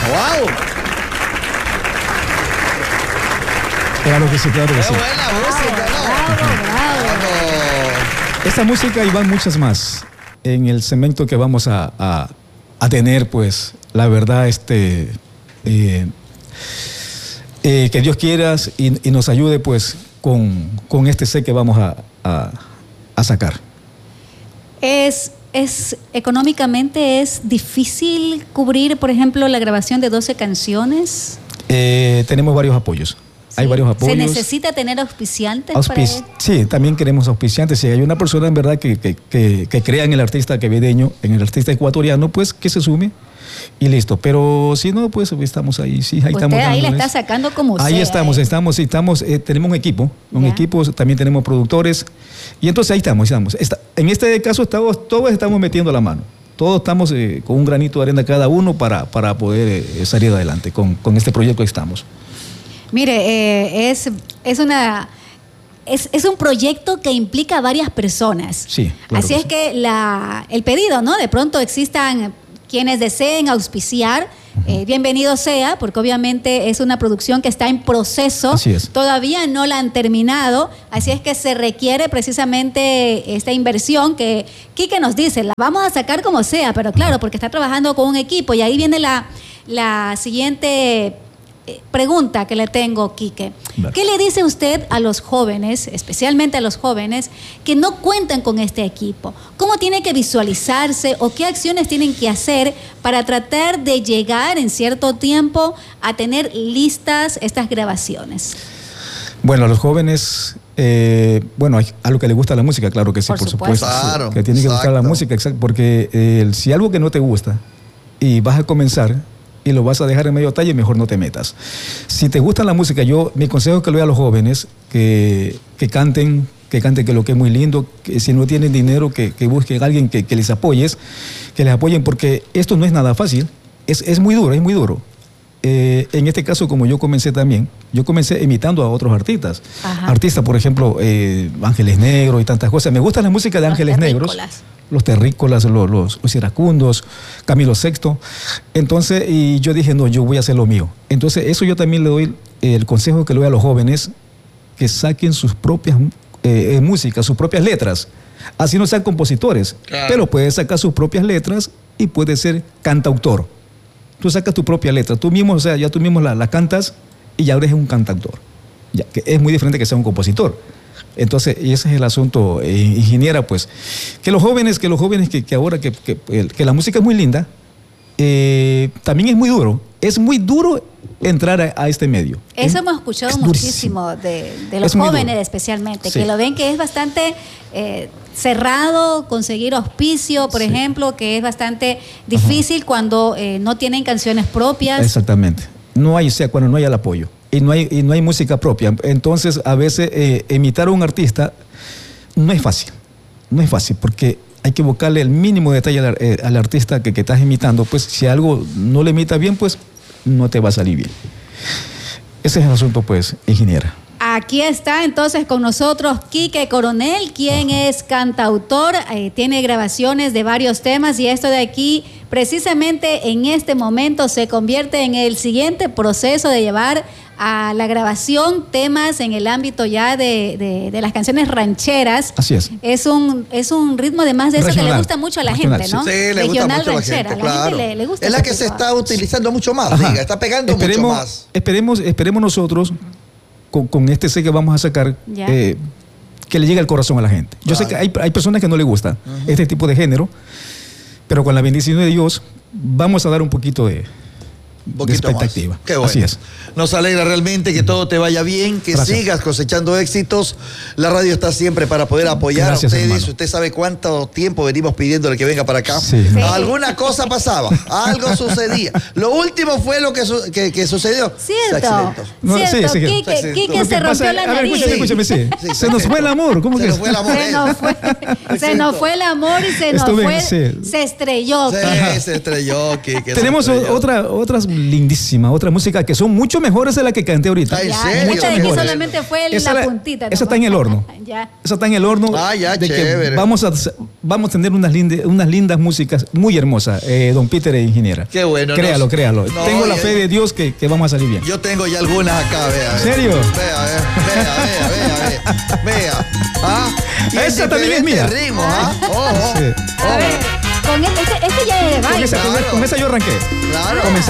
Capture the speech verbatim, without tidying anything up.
¡Wow! Claro que sí, claro que ¡Qué sí. buena música, ¿no? Bravo, bravo. Bravo. Esta música y van muchas más. En el segmento que vamos a, a, a tener, pues, la verdad, este, eh, eh, que Dios quiera y, y nos ayude, pues, con, con este set que vamos a, a, a sacar. Es, es, económicamente es difícil cubrir, por ejemplo, la grabación de doce canciones. Eh, tenemos varios apoyos. Hay Sí. varios apoyos. ¿Se necesita tener auspiciantes para Auspici- él? Sí, también queremos auspiciantes. Si hay una persona en verdad que, que, que, que crea en el artista quevedeño, en el artista ecuatoriano, pues que se sume y listo. Pero si no, pues estamos ahí. Sí, ahí Usted estamos ahí le dándoles. está sacando como Ahí sea, estamos, ¿eh? estamos, estamos, eh, tenemos un equipo, un Ya. equipo, también tenemos productores. Y entonces ahí estamos, estamos. Está, en este caso estamos, todos estamos metiendo la mano. Todos estamos eh, con un granito de arena cada uno para, para poder eh, salir adelante con, con este proyecto que estamos. Mire, eh, es, es una... Es, es un proyecto que implica a varias personas. Sí, claro Así que es sí. que la, el pedido, ¿no? De pronto existan quienes deseen auspiciar, eh, bienvenido sea, porque obviamente es una producción que está en proceso. Así es. Todavía no la han terminado, así es que se requiere precisamente esta inversión que Quique nos dice, la vamos a sacar como sea, pero claro, porque está trabajando con un equipo y ahí viene la, la siguiente eh, pregunta que le tengo, Quique. Vale. ¿Qué le dice usted a los jóvenes, especialmente a los jóvenes, que no cuentan con este equipo? ¿Cómo tiene que visualizarse o qué acciones tienen que hacer para tratar de llegar en cierto tiempo a tener listas estas grabaciones? Bueno, a los jóvenes, eh, bueno, hay- a lo que le gusta la música, claro que sí, Por por, supuesto. supuesto. Claro, que tiene que gustar la exacto. música, exacto, porque eh, si algo que no te gusta y vas a comenzar y lo vas a dejar en medio talle, mejor no te metas. Si te gusta la música, yo, mi consejo es que lo a los jóvenes, que, que canten, que canten que lo que es muy lindo, que si no tienen dinero, que, que busquen a alguien que, que les apoyes, que les apoyen, porque esto no es nada fácil, es, es muy duro, es muy duro. Eh, en este caso, como yo comencé también, yo comencé imitando a otros artistas. Ajá. Artistas, por ejemplo, eh, Ángeles Negros y tantas cosas. Me gusta la música de Los Ángeles Negros. terrícolas. Los terrícolas, los, los, los iracundos, Camilo Sexto. Entonces, y yo dije, no, yo voy a hacer lo mío. Entonces, eso yo también le doy el consejo que le doy a los jóvenes, que saquen sus propias eh, eh, músicas, sus propias letras. Así no sean compositores, Claro. pero puedes sacar sus propias letras y puedes ser cantautor. Tú sacas tu propia letra, tú mismo, o sea, ya tú mismo la, la cantas y ya eres un cantautor. Ya, que es muy diferente que sea un compositor. Entonces, y ese es el asunto, eh, ingeniera, pues, que los jóvenes, que los jóvenes que, que ahora, que, que, el- que la música es muy linda, eh, también es muy duro. Es muy duro entrar a, a este medio. Eso Es- hemos escuchado es muchísimo durísimo. de, de los Es muy jóvenes duro. especialmente, Sí. que lo ven que es bastante eh, cerrado, conseguir auspicio, por Sí. ejemplo, que es bastante difícil cuando eh, no tienen canciones propias. Exactamente. No hay, o sea, cuando no hay el apoyo y no hay, y no hay música propia. Entonces, a veces eh, imitar a un artista no es fácil. No es fácil porque hay que buscarle el mínimo detalle al, eh, al artista que, que estás imitando. Pues si algo no le imita bien, pues no te va a salir bien. Ese es el asunto, pues, ingeniera. Aquí está entonces con nosotros Quique Coronel, quien es cantautor, eh, tiene grabaciones de varios temas y esto de aquí precisamente en este momento se convierte en el siguiente proceso de llevar a la grabación temas en el ámbito ya de, de, de las canciones rancheras. Así es. Es un, es un ritmo además de eso que le Regional. gusta mucho a la Regional, gente, ¿no? Sí, le gusta Regional mucho a la ranchera. gente, La claro. gente le, le gusta es la ese que se tipo. está utilizando mucho más, Ajá. diga, está pegando esperemos, mucho más. Esperemos, esperemos nosotros, con, con este C que vamos a sacar, Ya. eh, que le llegue al corazón a la gente. Yo sé Claro. que hay, hay personas que no les gusta este tipo de género, pero con la bendición de Dios vamos a dar un poquito de, Un de poquito expectativa. más. Qué bueno. Así es. Nos alegra realmente que todo te vaya bien, que Gracias. sigas cosechando éxitos. La radio está siempre para poder apoyar Gracias, a ustedes. hermano. Usted sabe cuánto tiempo venimos pidiéndole que venga para acá. Sí. Sí. Alguna cosa pasaba, algo sucedía. Lo último fue lo que, su- que, que sucedió. Se Cierto, accidentó. No, sí, cierto. sí, que- Quique, se accidentó. Quique Lo se que rompió pasa- la a ver, nariz. escúchame, escúchame, sí. Sí, Se nos fue el amor. ¿Cómo Se que nos fue el amor. Se nos fue, se nos fue el amor y se nos Estuve- fue, sí. se estrelló. Sí, Quique. se estrelló, Quique, se Tenemos estrelló. otra, otras lindísimas, otras músicas que son mucho mejores de las que canté ahorita. Ah, ¿en Ya, serio? esta de aquí Mejores. solamente fue Esa la la- puntita. esa nomás. está en el horno. Ya. Esa está en el horno. Ah, ya, de que chévere. vamos a, vamos a tener unas, linde- unas lindas músicas muy hermosas, eh, don Peter e ingeniera. Qué bueno. Créalo, no, créalo. no, Tengo la y- fe de Dios que, que vamos a salir bien. Yo tengo ya algunas acá, vea. vea. ¿En serio? Vea, vea, vea, vea, vea. Vea. ¿Ah? Y en Esa también es mía. diferentes ritmos, ¿ah? Ojo. Sí. A ver, con este, este, este ya es de Con baile. esa, con- Claro. con esa yo arranqué. Claro. Comencé